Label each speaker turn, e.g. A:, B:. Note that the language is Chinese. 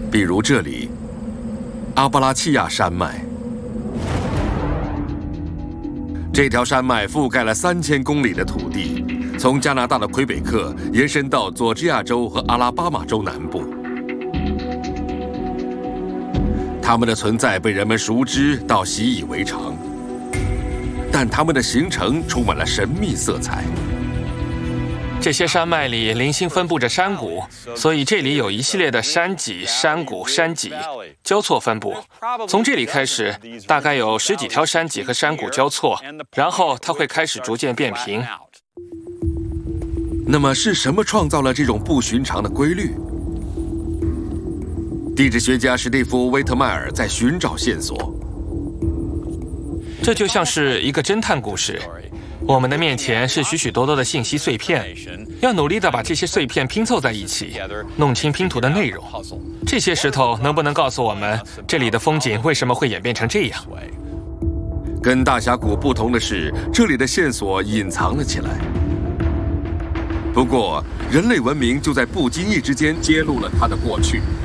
A: 比如这里，阿巴拉契亚山脉。这条山脉覆盖了3000公里的土地，从加拿大的魁北克延伸到佐治亚州和阿拉巴马州南部。它们的存在被人们熟知到习以为常，但它们的形成充满了神秘色彩。
B: 这些山脉里零星分布着山谷，所以这里有一系列的山脊、山谷、山脊交错分布。从这里开始，大概有10几条山脊和山谷交错，然后它会开始逐渐变平。
A: 那么是什么创造了这种不寻常的规律？地质学家史蒂夫·威特迈尔在寻找线索。
B: 这就像是一个侦探故事。我们的面前是许许多多的信息碎片，要努力地把这些碎片拼凑在一起，弄清拼图的内容。这些石头能不能告诉我们这里的风景为什么会演变成这样？
A: 跟大峡谷不同的是，这里的线索隐藏了起来。不过，人类文明就在不经意之间揭露了它的过去。